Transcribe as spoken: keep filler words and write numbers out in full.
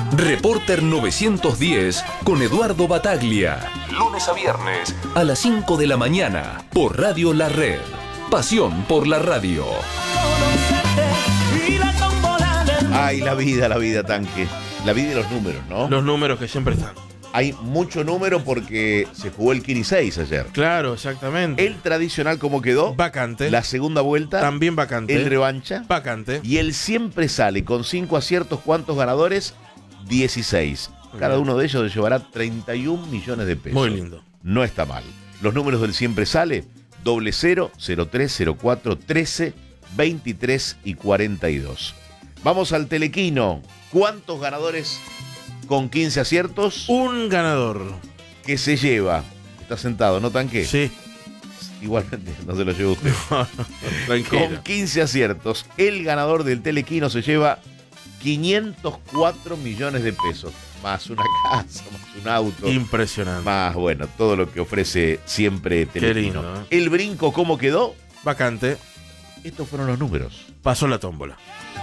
Reporter novecientos diez con Eduardo Bataglia. Lunes a viernes a las cinco de la mañana por Radio La Red. Pasión por la radio. Ay, la vida, la vida, tanque. La vida y los números, ¿no? Los números que siempre están. Hay mucho número porque se jugó el Kini seis ayer. Claro, exactamente. El tradicional, ¿cómo quedó? Vacante. La segunda vuelta. También vacante. El revancha. Vacante. Y el siempre sale con cinco aciertos. ¿Cuántos ganadores? dieciséis. Cada uno de ellos se llevará treinta y un millones de pesos. Muy lindo. No está mal. Los números del siempre sale: doble cero, cero tres, cero cuatro, trece, veintitrés y cuarenta y dos. Vamos al telequino. ¿Cuántos ganadores con quince aciertos? Un ganador. Que se lleva. Está sentado, ¿no, tanque? Sí. Igualmente no se lo lleva usted. No, no, tranquilo. Con quince aciertos, el ganador del telequino se lleva quinientos cuatro millones de pesos. Más una casa, más un auto. Impresionante. Más, bueno, todo lo que ofrece siempre telequino. Qué lindo, ¿eh? El brinco, ¿cómo quedó? Vacante. Estos fueron los números. Pasó la tómbola.